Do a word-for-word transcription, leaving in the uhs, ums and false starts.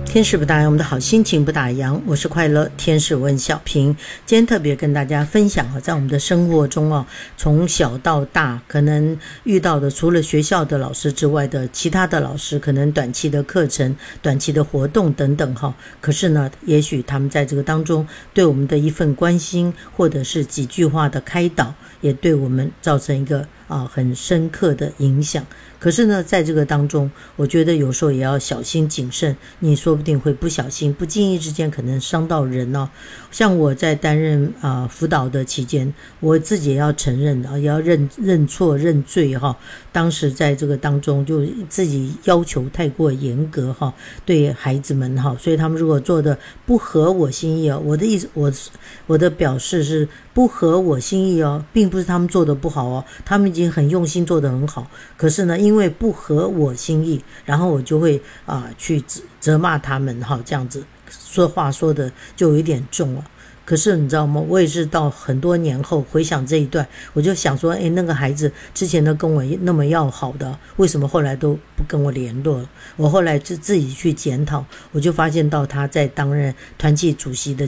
天使不打烊，我们的好心情不打烊。我是快乐天使温小平，今天特别跟大家分享啊，在我们的生活中啊，从小到大可能遇到的，除了学校的老师之外的其他的老师，可能短期的课程、短期的活动等等哈。可是呢，也许他们在这个当中对我们的一份关心，或者是几句话的开导，也对我们造成一个啊很深刻的影响。可是呢，在这个当中，我觉得有时候也要小心谨慎，你说不定会不小心、不经意之间可能伤到人哦。像我在担任啊、呃、辅导的期间，我自己也要承认啊，也要认认错认罪哈、哦。当时在这个当中，就自己要求太过严格哈、哦，对孩子们哈、哦，所以他们如果做的不合我心意哦，我的意思，我我的表示是不合我心意哦，并不是他们做的不好哦，他们已经很用心做得很好，可是呢，因为不合我心意，然后我就会啊、呃、去责骂他们哈，这样子说话说的就有一点重了。可是你知道吗？我也是到很多年后回想这一段，我就想说，哎，那个孩子之前都跟我那么要好的，为什么后来都不跟我联络了？我后来就自己去检讨，我就发现到他在担任团契主席的